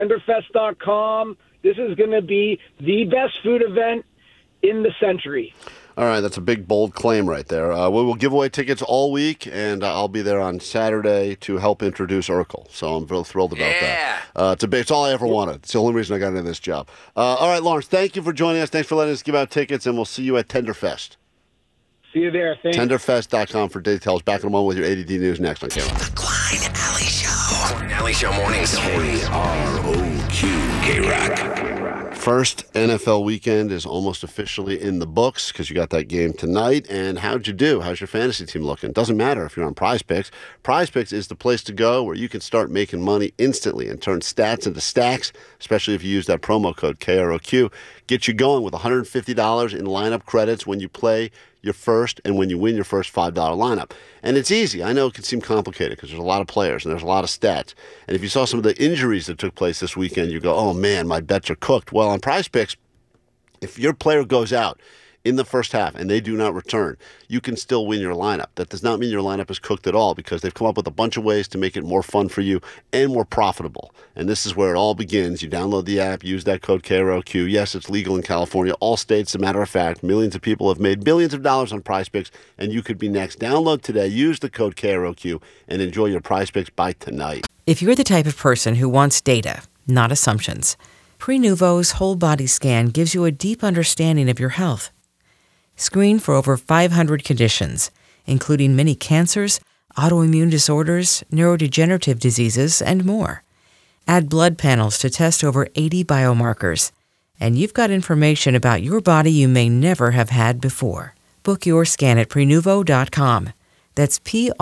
tenderfest.com. This is going to be the best food event in the century. All right, that's a big, bold claim right there. We will give away tickets all week, and I'll be there on Saturday to help introduce Urkel. So I'm real thrilled about that. It's all I ever wanted. It's the only reason I got into this job. All right, Lawrence, thank you for joining us. Thanks for letting us give out tickets, and we'll see you at Tenderfest. See you there. Thanks. Tenderfest.com for details. Back in a moment with your ADD News next on K-Rock. The Klein Alley Show. Klein Alley Show mornings. K-R-O-Q. K-Rock. First NFL weekend is almost officially in the books because you got that game tonight. And how'd you do? How's your fantasy team looking? Doesn't matter if you're on Prize Picks. Prize Picks is the place to go where you can start making money instantly and turn stats into stacks, especially if you use that promo code KROQ. Get you going with $150 in lineup credits when you play your first and when you win your first $5 lineup. And it's easy. I know it can seem complicated because there's a lot of players and there's a lot of stats. And if you saw some of the injuries that took place this weekend, you go, oh man, my bets are cooked. Well, on Prize Picks, if your player goes out in the first half and they do not return, you can still win your lineup. That does not mean your lineup is cooked at all because they've come up with a bunch of ways to make it more fun for you and more profitable. And this is where it all begins. You download the app, use that code KROQ. Yes, it's legal in California. All states, as a matter of fact. Millions of people have made billions of dollars on Prize Picks, and you could be next. Download today, use the code KROQ, and enjoy your Prize Picks by tonight. If you're the type of person who wants data, not assumptions, Prenuvo's whole body scan gives you a deep understanding of your health. Screen for over 500 conditions, including many cancers, autoimmune disorders, neurodegenerative diseases, and more. Add blood panels to test over 80 biomarkers, and you've got information about your body you may never have had before. Book your scan at Prenuvo.com. That's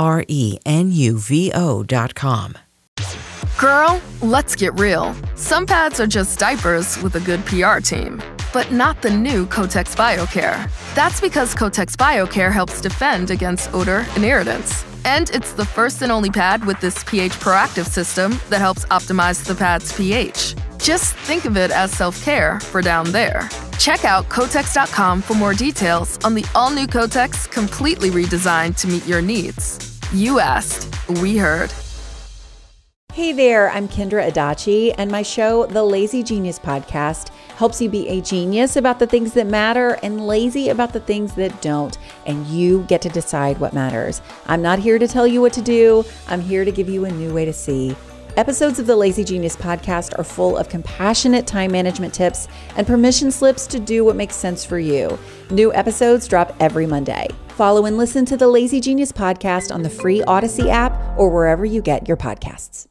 Prenuvo.com. Girl, let's get real. Some pads are just diapers with a good PR team, but not the new Kotex BioCare. That's because Kotex BioCare helps defend against odor and irritants. And it's the first and only pad with this pH proactive system that helps optimize the pad's pH. Just think of it as self-care for down there. Check out Kotex.com for more details on the all-new Kotex, completely redesigned to meet your needs. You asked, we heard. Hey there, I'm Kendra Adachi, and my show, The Lazy Genius Podcast, helps you be a genius about the things that matter and lazy about the things that don't, and you get to decide what matters. I'm not here to tell you what to do. I'm here to give you a new way to see. Episodes of the Lazy Genius Podcast are full of compassionate time management tips and permission slips to do what makes sense for you. New episodes drop every Monday. Follow and listen to the Lazy Genius Podcast on the free Odyssey app or wherever you get your podcasts.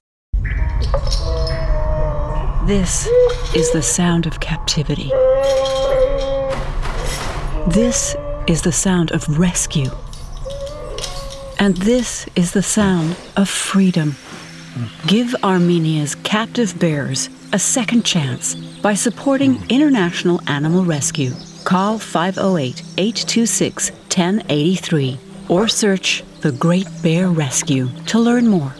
This is the sound of captivity. This is the sound of rescue. And this is the sound of freedom. Give Armenia's captive bears a second chance by supporting International Animal Rescue. Call 508-826-1083 or search The Great Bear Rescue to learn more.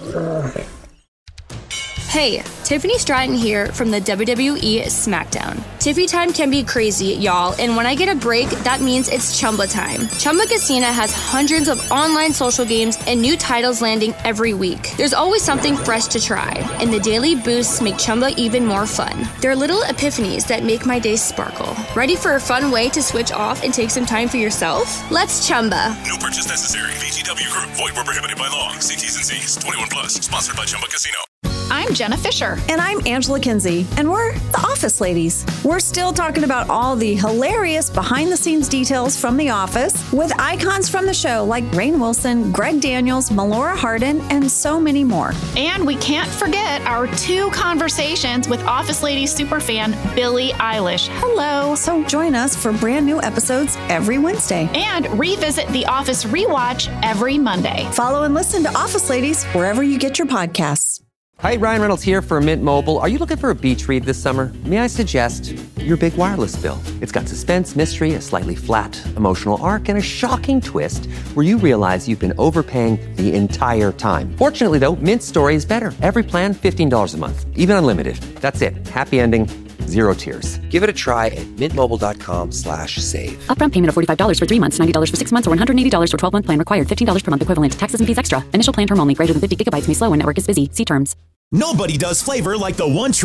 Hey, Tiffany Stratton here from the WWE SmackDown. Tiffy time can be crazy, y'all, and when I get a break, that means it's Chumba time. Chumba Casino has hundreds of online social games and new titles landing every week. There's always something fresh to try, and the daily boosts make Chumba even more fun. They're little epiphanies that make my day sparkle. Ready for a fun way to switch off and take some time for yourself? Let's Chumba. No purchase necessary. VGW Group. Void where prohibited by law. See T's and C's. 21 plus. Sponsored by Chumba Casino. I'm Jenna Fisher. And I'm Angela Kinsey. And we're the Office Ladies. We're still talking about all the hilarious behind-the-scenes details from The Office with icons from the show like Rainn Wilson, Greg Daniels, Melora Hardin, and so many more. And we can't forget our 2 conversations with Office Ladies superfan Billie Eilish. Hello. So join us for brand new episodes every Wednesday. And revisit The Office Rewatch every Monday. Follow and listen to Office Ladies wherever you get your podcasts. Hi, Ryan Reynolds here for Mint Mobile. Are you looking for a beach read this summer? May I suggest your big wireless bill? It's got suspense, mystery, a slightly flat, emotional arc, and a shocking twist where you realize you've been overpaying the entire time. Fortunately, though, Mint's story is better. Every plan, $15 a month, even unlimited. That's it. Happy ending, 0 tears. Give it a try at mintmobile.com/save. Upfront payment of $45 for 3 months, $90 for 6 months, or $180 for 12-month plan required. $15 per month equivalent. Taxes and fees extra. Initial plan term only. Greater than 50 gigabytes may slow when network is busy. See terms. Nobody does flavor like the one true